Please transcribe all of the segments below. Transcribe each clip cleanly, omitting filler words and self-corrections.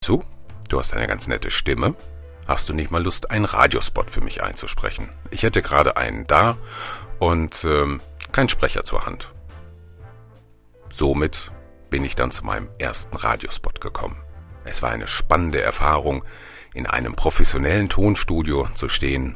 Zu? Du hast eine ganz nette Stimme. Hast du nicht mal Lust, einen Radiospot für mich einzusprechen? Ich hätte gerade einen da und keinen Sprecher zur Hand. Somit bin ich dann zu meinem ersten Radiospot gekommen. Es war eine spannende Erfahrung, in einem professionellen Tonstudio zu stehen,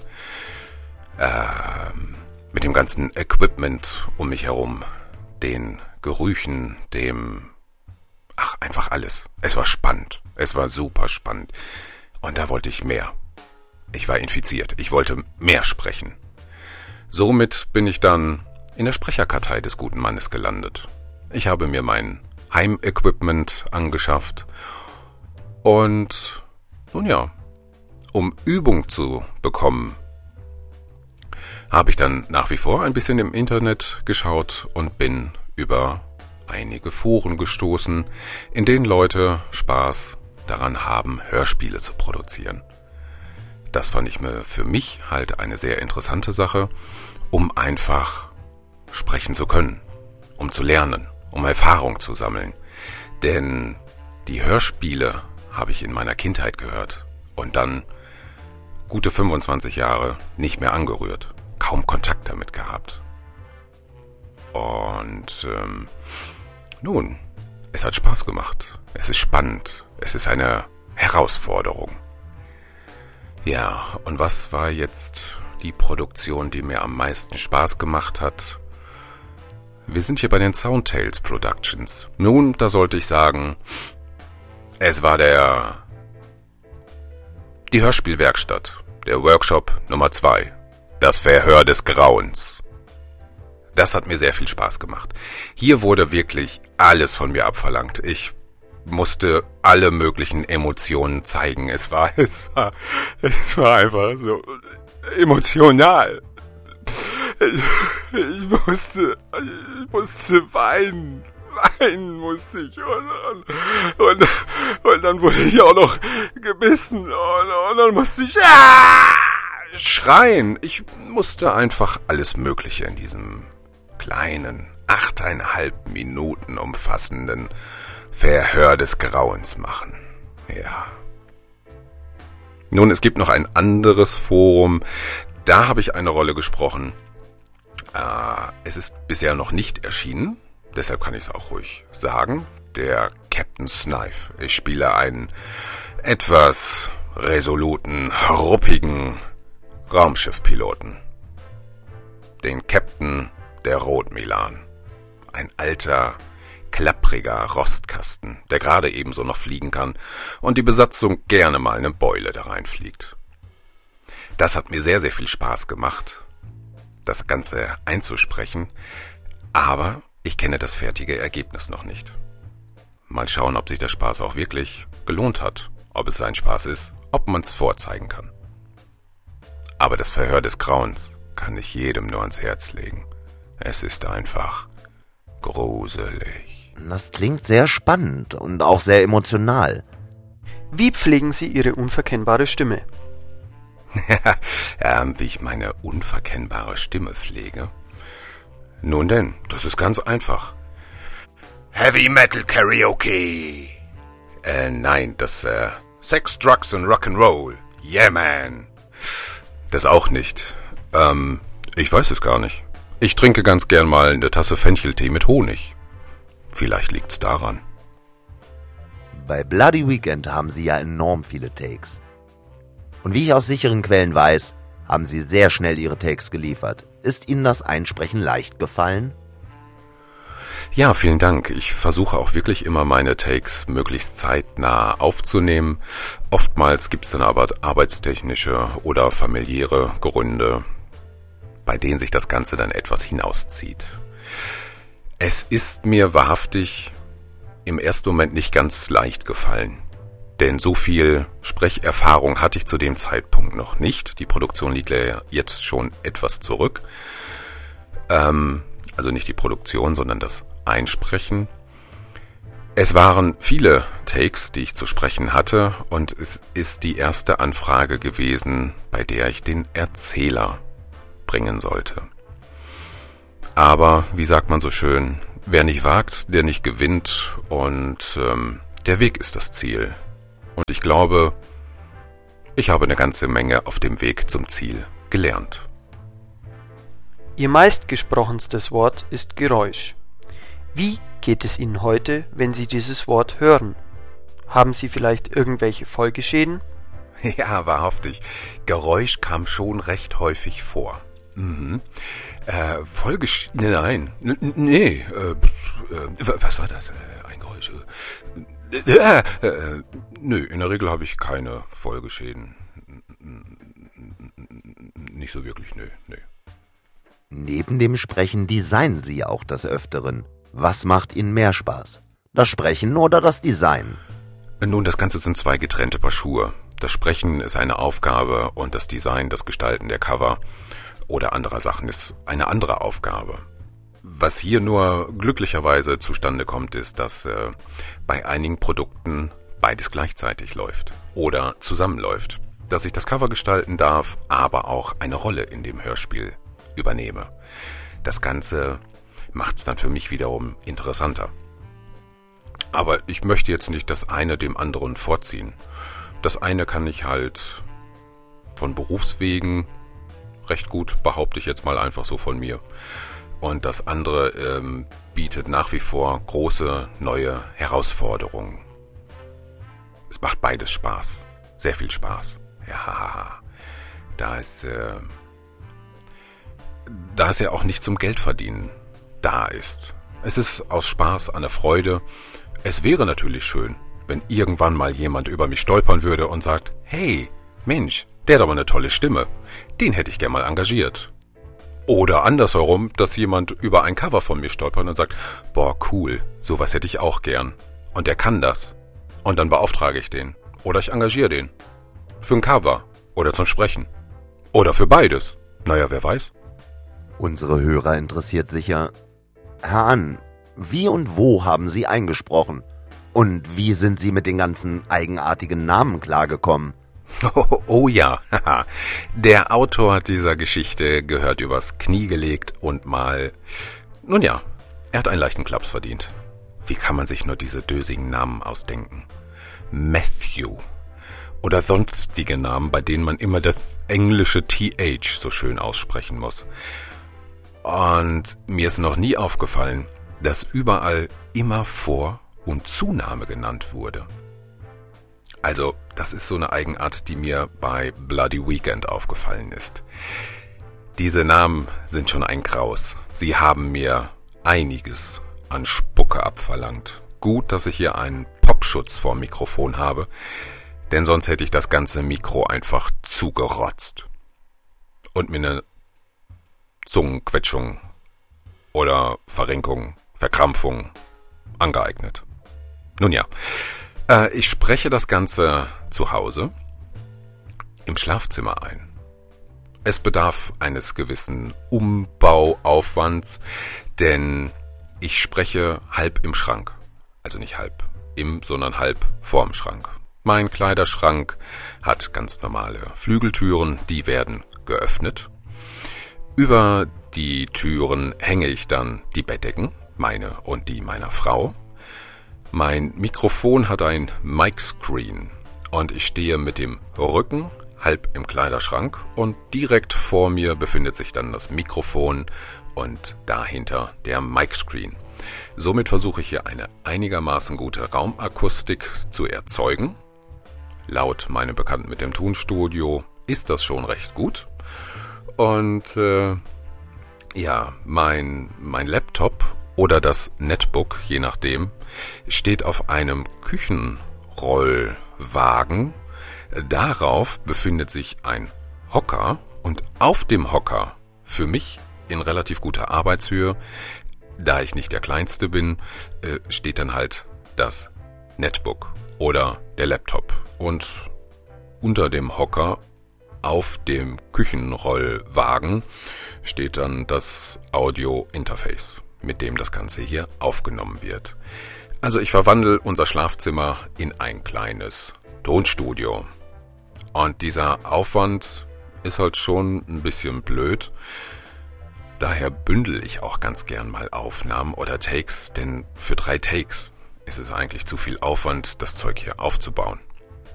mit dem ganzen Equipment um mich herum, den Gerüchen, einfach alles. Es war spannend. Es war super spannend. Und da wollte ich mehr. Ich war infiziert. Ich wollte mehr sprechen. Somit bin ich dann in der Sprecherkartei des guten Mannes gelandet. Ich habe mir mein Heimequipment angeschafft und, nun ja, um Übung zu bekommen, habe ich dann nach wie vor ein bisschen im Internet geschaut und bin über einige Foren gestoßen, in denen Leute Spaß daran haben, Hörspiele zu produzieren. Das fand ich mir für mich halt eine sehr interessante Sache, um einfach sprechen zu können, um zu lernen, um Erfahrung zu sammeln. Denn die Hörspiele habe ich in meiner Kindheit gehört und dann gute 25 Jahre nicht mehr angerührt, kaum Kontakt damit gehabt. Und nun, es hat Spaß gemacht. Es ist spannend. Es ist eine Herausforderung. Ja, und was war jetzt die Produktion, die mir am meisten Spaß gemacht hat? Wir sind hier bei den Soundtales Productions. Nun, da sollte ich sagen, es war die Hörspielwerkstatt, der Workshop Nummer 2, das Verhör des Grauens. Das hat mir sehr viel Spaß gemacht. Hier wurde wirklich alles von mir abverlangt. Ich musste alle möglichen Emotionen zeigen. Es war einfach so emotional. Ich musste weinen. Weinen musste ich. Und dann wurde ich auch noch gebissen. Und dann musste ich schreien. Ich musste einfach alles Mögliche in diesem kleinen, 8,5 Minuten umfassenden Verhör des Grauens machen. Ja. Nun, es gibt noch ein anderes Forum. Da habe ich eine Rolle gesprochen. Es ist bisher noch nicht erschienen. Deshalb kann ich es auch ruhig sagen. Der Captain Snife. Ich spiele einen etwas resoluten, ruppigen Raumschiffpiloten. Den Captain der Rotmilan. Ein alter, klappriger Rostkasten, der gerade ebenso noch fliegen kann und die Besatzung gerne mal eine Beule da reinfliegt. Das hat mir sehr, sehr viel Spaß gemacht, das Ganze einzusprechen, aber ich kenne das fertige Ergebnis noch nicht. Mal schauen, ob sich der Spaß auch wirklich gelohnt hat, ob es ein Spaß ist, ob man es vorzeigen kann. Aber das Verhör des Grauens kann ich jedem nur ans Herz legen. Es ist einfach gruselig. Das klingt sehr spannend und auch sehr emotional. Wie pflegen Sie Ihre unverkennbare Stimme? Wie ich meine unverkennbare Stimme pflege? Nun denn, das ist ganz einfach. Heavy Metal Karaoke. Nein, das Sex, Drugs und Rock'n'Roll. Yeah, man. Das auch nicht. Ich weiß es gar nicht. Ich trinke ganz gern mal eine Tasse Fencheltee mit Honig. Vielleicht liegt's daran. Bei Bloody Weekend haben Sie ja enorm viele Takes. Und wie ich aus sicheren Quellen weiß, haben Sie sehr schnell Ihre Takes geliefert. Ist Ihnen das Einsprechen leicht gefallen? Ja, vielen Dank. Ich versuche auch wirklich immer meine Takes möglichst zeitnah aufzunehmen. Oftmals gibt's dann aber arbeitstechnische oder familiäre Gründe, bei denen sich das Ganze dann etwas hinauszieht. Es ist mir wahrhaftig im ersten Moment nicht ganz leicht gefallen, denn so viel Sprecherfahrung hatte ich zu dem Zeitpunkt noch nicht. Die Produktion liegt ja jetzt schon etwas zurück. Also nicht die Produktion, sondern das Einsprechen. Es waren viele Takes, die ich zu sprechen hatte, und es ist die erste Anfrage gewesen, bei der ich den Erzähler bringen sollte. Aber, wie sagt man so schön, wer nicht wagt, der nicht gewinnt, und der Weg ist das Ziel. Und ich glaube, ich habe eine ganze Menge auf dem Weg zum Ziel gelernt. Ihr meistgesprochenstes Wort ist Geräusch. Wie geht es Ihnen heute, wenn Sie dieses Wort hören? Haben Sie vielleicht irgendwelche Folgeschäden? Ja, wahrhaftig. Geräusch kam schon recht häufig vor. Mhm. Nein. Nee. Was war das? Ein Geräusch? Nö, in der Regel habe ich keine Folgeschäden. Nicht so wirklich, nö. Neben dem Sprechen designen Sie auch des Öfteren. Was macht Ihnen mehr Spaß? Das Sprechen oder das Design? Nun, das Ganze sind zwei getrennte Paar Schuhe. Das Sprechen ist eine Aufgabe und das Design, das Gestalten der Cover oder anderer Sachen ist eine andere Aufgabe. Was hier nur glücklicherweise zustande kommt, ist, dass bei einigen Produkten beides gleichzeitig läuft oder zusammenläuft. Dass ich das Cover gestalten darf, aber auch eine Rolle in dem Hörspiel übernehme. Das Ganze macht's dann für mich wiederum interessanter. Aber ich möchte jetzt nicht das eine dem anderen vorziehen. Das eine kann ich halt von Berufswegen recht gut, behaupte ich jetzt mal einfach so von mir. Und das andere bietet nach wie vor große neue Herausforderungen. Es macht beides Spaß. Sehr viel Spaß. Ja, da ist ja auch nicht zum Geldverdienen da ist. Es ist aus Spaß an der Freude. Es wäre natürlich schön, wenn irgendwann mal jemand über mich stolpern würde und sagt, hey, Mensch, der hat aber eine tolle Stimme. Den hätte ich gern mal engagiert. Oder andersherum, dass jemand über ein Cover von mir stolpert und sagt, boah, cool, sowas hätte ich auch gern. Und der kann das. Und dann beauftrage ich den. Oder ich engagiere den. Für ein Cover. Oder zum Sprechen. Oder für beides. Naja, wer weiß. Unsere Hörer interessiert sicher, Herr An, wie und wo haben Sie eingesprochen? Und wie sind Sie mit den ganzen eigenartigen Namen klargekommen? Oh ja, der Autor dieser Geschichte gehört übers Knie gelegt und mal... Nun ja, er hat einen leichten Klaps verdient. Wie kann man sich nur diese dösigen Namen ausdenken? Matthew. Oder sonstige Namen, bei denen man immer das englische TH so schön aussprechen muss. Und mir ist noch nie aufgefallen, dass überall immer Vor- und Zunahme genannt wurde. Also, das ist so eine Eigenart, die mir bei Bloody Weekend aufgefallen ist. Diese Namen sind schon ein Graus. Sie haben mir einiges an Spucke abverlangt. Gut, dass ich hier einen Popschutz vorm Mikrofon habe, denn sonst hätte ich das ganze Mikro einfach zugerotzt. Und mir eine Zungenquetschung oder Verrenkung, Verkrampfung angeeignet. Nun ja, ich spreche das Ganze zu Hause im Schlafzimmer ein. Es bedarf eines gewissen Umbauaufwands, denn ich spreche halb im Schrank. Also nicht halb im, sondern halb vorm Schrank. Mein Kleiderschrank hat ganz normale Flügeltüren, die werden geöffnet. Über die Türen hänge ich dann die Bettdecken, meine und die meiner Frau. Mein Mikrofon hat ein Mic-Screen und ich stehe mit dem Rücken halb im Kleiderschrank und direkt vor mir befindet sich dann das Mikrofon und dahinter der Mic-Screen. Somit versuche ich hier eine einigermaßen gute Raumakustik zu erzeugen. Laut meinem Bekannten mit dem Tonstudio ist das schon recht gut. Und ja, mein Laptop oder das Netbook, je nachdem, steht auf einem Küchenrollwagen. Darauf befindet sich ein Hocker und auf dem Hocker, für mich in relativ guter Arbeitshöhe, da ich nicht der Kleinste bin, steht dann halt das Netbook oder der Laptop. Und unter dem Hocker auf dem Küchenrollwagen steht dann das Audio-Interface, mit dem das Ganze hier aufgenommen wird. Also ich verwandle unser Schlafzimmer in ein kleines Tonstudio. Und dieser Aufwand ist halt schon ein bisschen blöd. Daher bündel ich auch ganz gern mal Aufnahmen oder Takes, denn für 3 Takes ist es eigentlich zu viel Aufwand, das Zeug hier aufzubauen.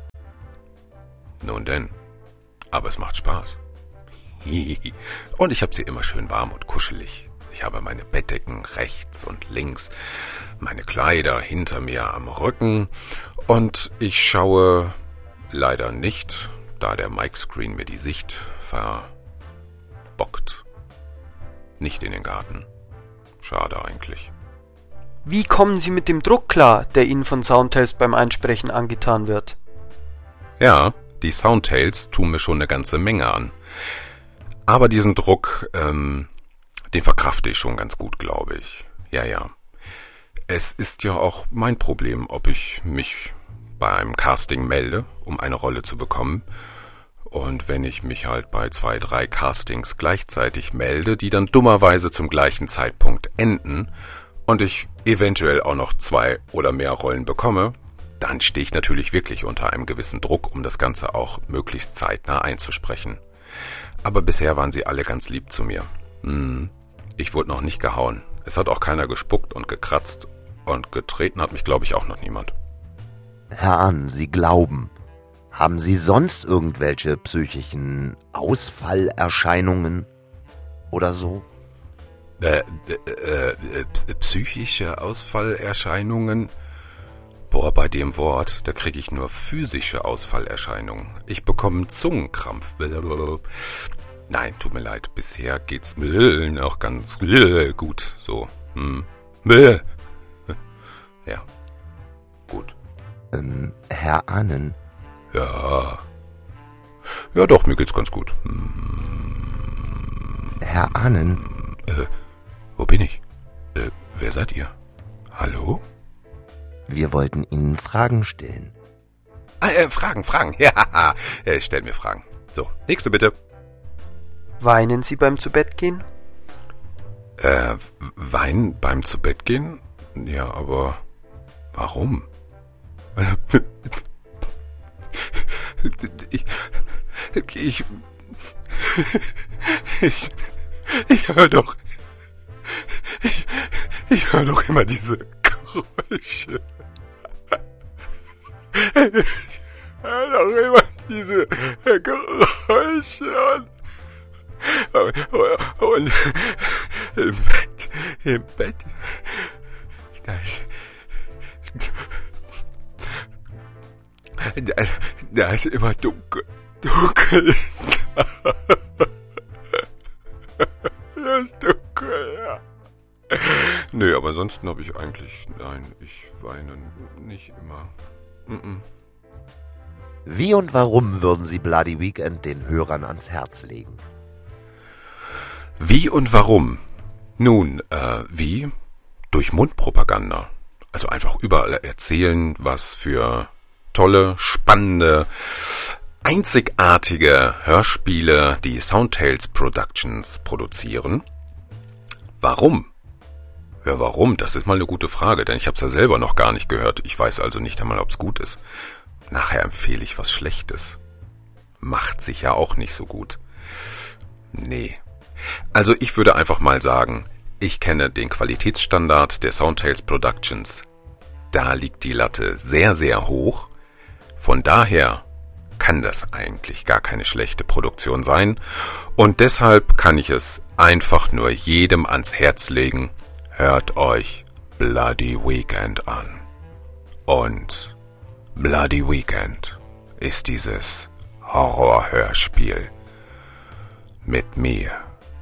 Nun denn, aber es macht Spaß. Und ich habe sie immer schön warm und kuschelig. Ich habe meine Bettdecken rechts und links, meine Kleider hinter mir am Rücken und ich schaue leider nicht, da der Mic-Screen mir die Sicht verbockt. Nicht in den Garten. Schade eigentlich. Wie kommen Sie mit dem Druck klar, der Ihnen von Soundtails beim Einsprechen angetan wird? Ja, die Soundtails tun mir schon eine ganze Menge an. Aber diesen Druck, den verkrafte ich schon ganz gut, glaube ich. Ja. Es ist ja auch mein Problem, ob ich mich bei einem Casting melde, um eine Rolle zu bekommen. Und wenn ich mich halt bei 2, 3 Castings gleichzeitig melde, die dann dummerweise zum gleichen Zeitpunkt enden und ich eventuell auch noch 2 oder mehr Rollen bekomme, dann stehe ich natürlich wirklich unter einem gewissen Druck, um das Ganze auch möglichst zeitnah einzusprechen. Aber bisher waren sie alle ganz lieb zu mir. Ich wurde noch nicht gehauen. Es hat auch keiner gespuckt und gekratzt und getreten hat mich, glaube ich, auch noch niemand. Herr Ahn, Sie glauben. Haben Sie sonst irgendwelche psychischen Ausfallerscheinungen oder so? Psychische Ausfallerscheinungen? Boah, bei dem Wort, da kriege ich nur physische Ausfallerscheinungen. Ich bekomme einen Zungenkrampf. Nein, tut mir leid, bisher geht's mir noch ganz gut. So. Ja, gut. Herr Ahnen. Ja. Ja doch, mir geht's ganz gut. Herr Ahnen. Wo bin ich? Wer seid ihr? Hallo? Wir wollten Ihnen Fragen stellen. Fragen. Ja, stellt mir Fragen. So, nächste bitte. Weinen Sie beim Zubettgehen? Weinen beim Zubettgehen? Ja, aber warum? Ich höre doch. Ich höre doch immer diese Geräusche. Ich höre doch immer diese Geräusche und im Bett, da ist immer dunkel. Das ist dunkel, ja. Nö, aber ansonsten habe ich eigentlich, nein, ich weine nicht immer. Wie und warum würden Sie Bloody Weekend den Hörern ans Herz legen? Wie und warum? Nun, wie? Durch Mundpropaganda. Also einfach überall erzählen, was für tolle, spannende, einzigartige Hörspiele die Soundtails Productions produzieren. Warum? Ja, warum? Das ist mal eine gute Frage, denn ich habe es ja selber noch gar nicht gehört. Ich weiß also nicht einmal, ob es gut ist. Nachher empfehle ich was Schlechtes. Macht sich ja auch nicht so gut. Nee. Also ich würde einfach mal sagen, ich kenne den Qualitätsstandard der Soundtails Productions. Da liegt die Latte sehr, sehr hoch. Von daher kann das eigentlich gar keine schlechte Produktion sein. Und deshalb kann ich es einfach nur jedem ans Herz legen. Hört euch Bloody Weekend an. Und Bloody Weekend ist dieses Horrorhörspiel mit mir.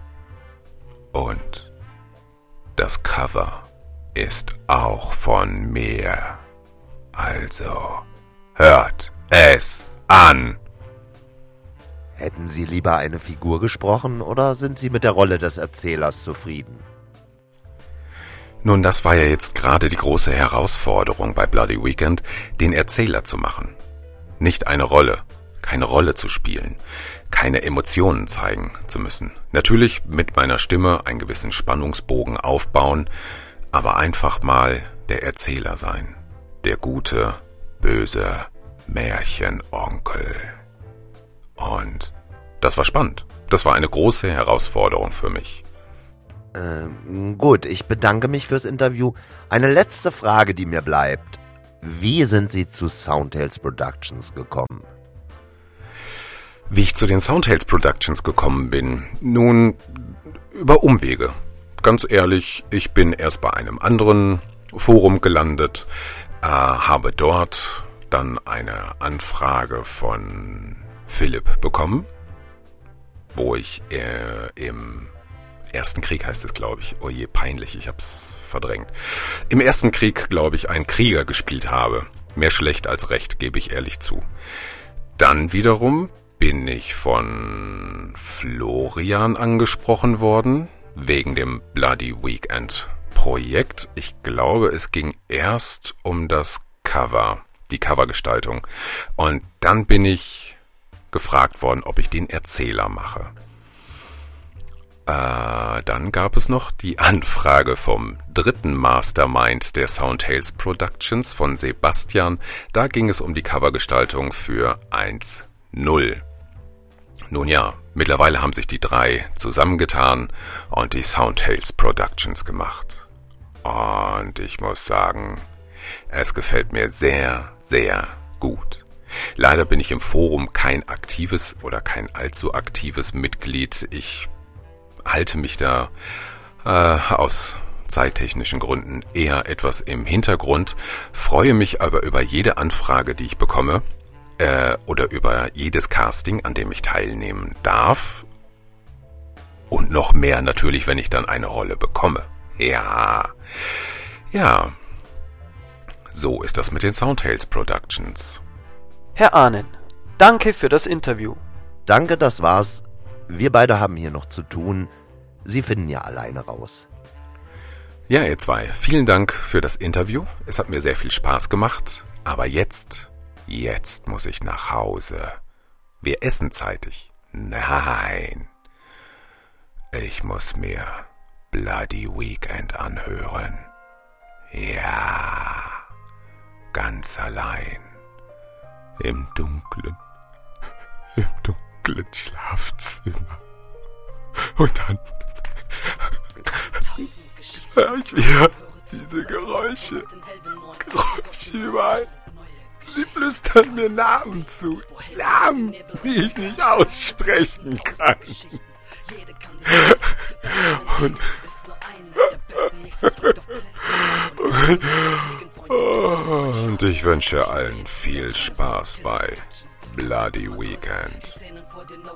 Und das Cover ist auch von mir. Also hört es an. Hätten Sie lieber eine Figur gesprochen oder sind Sie mit der Rolle des Erzählers zufrieden? Nun, das war ja jetzt gerade die große Herausforderung bei Bloody Weekend, den Erzähler zu machen. Nicht eine Rolle, keine Rolle zu spielen, keine Emotionen zeigen zu müssen. Natürlich mit meiner Stimme einen gewissen Spannungsbogen aufbauen, aber einfach mal der Erzähler sein. Der gute, böse Märchenonkel. Und das war spannend. Das war eine große Herausforderung für mich. Gut, ich bedanke mich fürs Interview. Eine letzte Frage, die mir bleibt. Wie sind Sie zu Soundtails Productions gekommen? Wie ich zu den Soundtales Productions gekommen bin? Nun, über Umwege. Ganz ehrlich, ich bin erst bei einem anderen Forum gelandet, habe dort dann eine Anfrage von Philipp bekommen, wo ich im Ersten Krieg heißt es, glaube ich. Oh je, peinlich, ich hab's verdrängt. Im Ersten Krieg, glaube ich, einen Krieger gespielt habe. Mehr schlecht als recht, gebe ich ehrlich zu. Dann wiederum bin ich von Florian angesprochen worden, wegen dem Bloody Weekend Projekt. Ich glaube, es ging erst um das Cover, die Covergestaltung. Und dann bin ich gefragt worden, ob ich den Erzähler mache. Dann gab es noch die Anfrage vom dritten Mastermind der Soundtales Productions von Sebastian. Da ging es um die Covergestaltung für 1.0. Nun ja, mittlerweile haben sich die drei zusammengetan und die Soundtales Productions gemacht. Und ich muss sagen, es gefällt mir sehr, sehr gut. Leider bin ich im Forum kein aktives oder kein allzu aktives Mitglied. Ich halte mich da aus zeittechnischen Gründen eher etwas im Hintergrund, freue mich aber über jede Anfrage, die ich bekomme, oder über jedes Casting, an dem ich teilnehmen darf. Und noch mehr natürlich, wenn ich dann eine Rolle bekomme. Ja, so ist das mit den Soundtales Productions. Herr Ahnen, danke für das Interview. Danke, das war's. Wir beide haben hier noch zu tun. Sie finden ja alleine raus. Ja, ihr zwei, vielen Dank für das Interview. Es hat mir sehr viel Spaß gemacht. Aber jetzt muss ich nach Hause. Wir essen zeitig. Nein. Ich muss mir Bloody Weekend anhören. Ja, ganz allein. Im dunklen Schlafzimmer. Und dann höre ich wieder diese Geräusche überall. Sie flüstern mir Namen zu. Namen, die ich nicht aussprechen kann. Und ich wünsche allen viel Spaß bei Bloody Weekend.